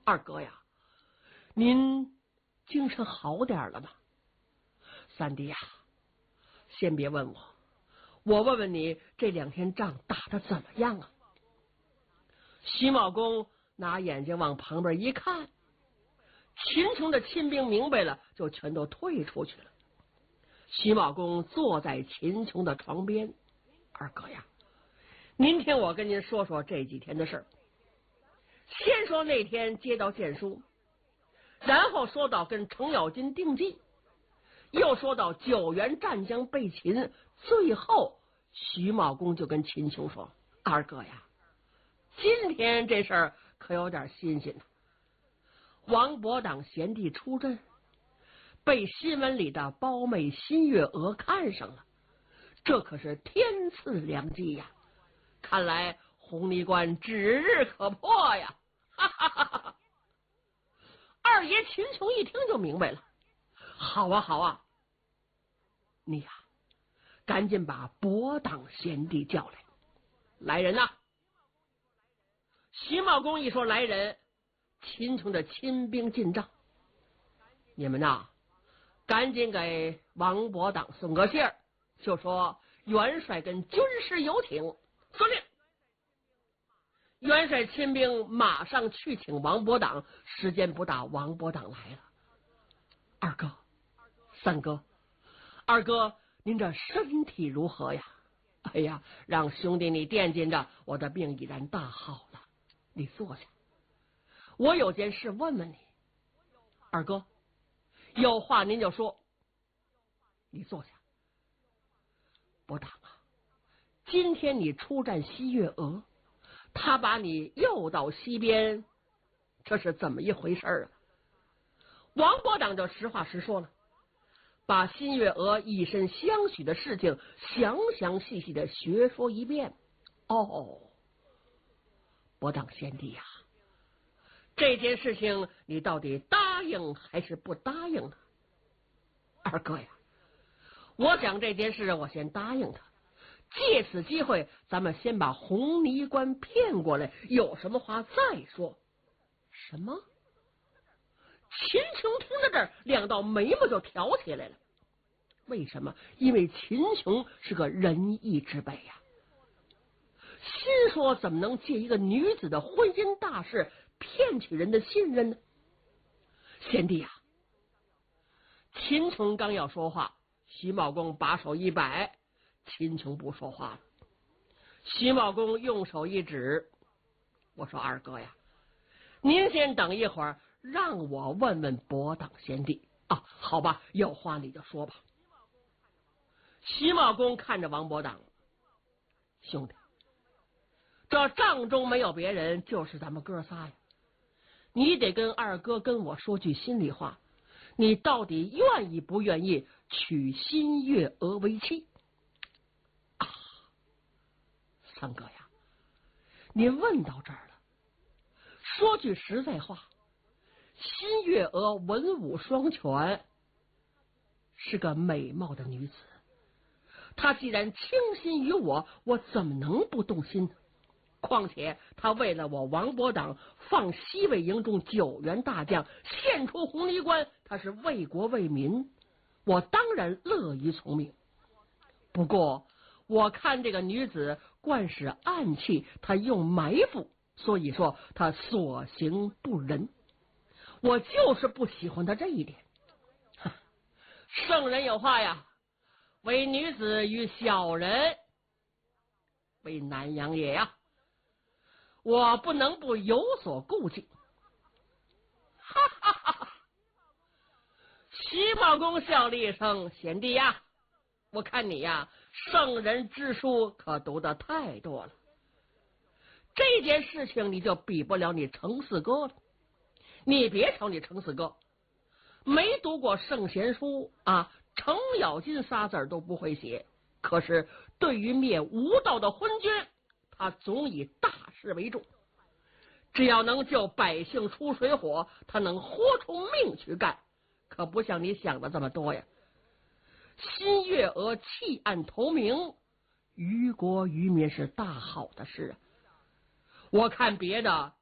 二哥呀，您精神好点了吗？三弟呀，先别问我，我问问你，这2天仗打得怎么样啊？徐茂公拿眼睛往旁边一看，秦琼的亲兵明白了，就全都退出去了。徐茂公坐在秦琼的床边，二哥呀，您听我跟您说说这几天的事儿。先说那天接到剑书，然后说到跟程咬金定计，又说到9员战将被擒，最后徐茂公就跟秦琼说：“二哥呀，今天这事儿可有点新鲜呢。王伯党贤弟出阵，被新闻里的胞妹新月娥看上了，这可是天赐良机呀！看来红泥关指日可破呀！”哈哈哈哈！二爷秦琼一听就明白了，好啊好啊，你呀，赶紧把伯党贤弟叫来。来人呐！徐茂公一说来人，秦琼的亲兵进帐。你们呐，赶紧给王伯党送个信儿，就说元帅跟军师有请。遵令。元帅亲兵马上去请王伯党，时间不大，王伯党来了。二哥，三哥，二哥，您这身体如何呀？哎呀，让兄弟你惦记着，我的病已然大好了。你坐下，我有件事问问你。二哥，有话您就说。你坐下。伯党啊，今天你出战西月娥，他把你诱到西边，这是怎么一回事啊？王伯党就实话实说了，把新月娥以身相许的事情详详细细的学说一遍。哦，伯党贤弟呀，这件事情你到底答应还是不答应呢？二哥呀，我想这件事我先答应他，借此机会咱们先把红泥关骗过来，有什么话再说。什么？秦琼听到这儿，2道眉毛就挑起来了。为什么？因为秦琼是个仁义之辈呀，心说怎么能借一个女子的婚姻大事骗取人的信任呢？贤弟呀！秦琼刚要说话，徐茂公把手一摆，秦琼不说话了。徐茂公用手一指，我说二哥呀，您先等一会儿，让我问问伯党贤弟啊。好吧，有话你就说吧。徐茂公看着王伯党，兄弟，这帐中没有别人，就是咱们哥仨呀。你得跟二哥跟我说句心里话，你到底愿意不愿意娶新月娥为妻啊？三哥呀，您问到这儿了，说句实在话，新月娥文武双全，是个美貌的女子，她既然倾心于我，我怎么能不动心呢？况且他为了我王伯党放西魏营中9员大将，献出红泥关，他是为国为民，我当然乐于从命。不过我看这个女子惯使暗器，她用埋伏，所以说她所行不仁，我就是不喜欢她这一点。圣人有话呀，为女子与小人为难养也呀，我不能不有所顾忌。哈哈哈哈！徐茂公笑了一声，贤弟呀，我看你呀，圣人之书可读得太多了，这件事情你就比不了你程四哥了。你别瞅你程四哥没读过圣贤书啊，程咬金仨字都不会写，可是对于灭无道的昏君，他总以大事为重，只要能救百姓出水火，他能豁出命去干，可不像你想的这么多呀。新月娥弃暗投明，于国于民是大好的事啊。我看别的